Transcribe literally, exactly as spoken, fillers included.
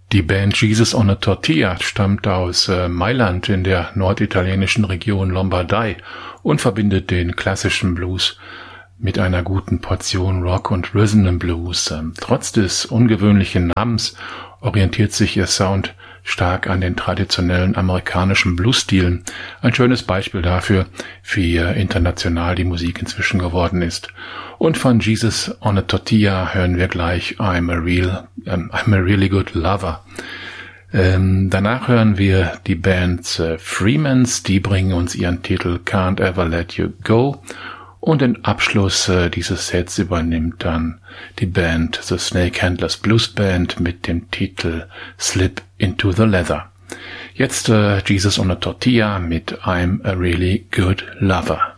Die Band Jesus on a Tortilla stammt aus äh, Mailand in der norditalienischen Region Lombardei und verbindet den klassischen Blues mit einer guten Portion Rock und Rhythm and Blues. Ähm, trotz des ungewöhnlichen Namens orientiert sich ihr Sound stark an den traditionellen amerikanischen Blues-Stilen. Ein schönes Beispiel dafür, wie äh, international die Musik inzwischen geworden ist. Und von Jesus on a Tortilla hören wir gleich I'm a real, ähm, I'm a really good lover. Ähm, danach hören wir die Band äh, Freemans, die bringen uns ihren Titel Can't Ever Let You Go. Und den Abschluss äh, dieses Sets übernimmt dann die Band The Snake Handlers Blues Band mit dem Titel Slip into the Leather. Jetzt äh, Jesus on a Tortilla mit I'm a Really Good Lover.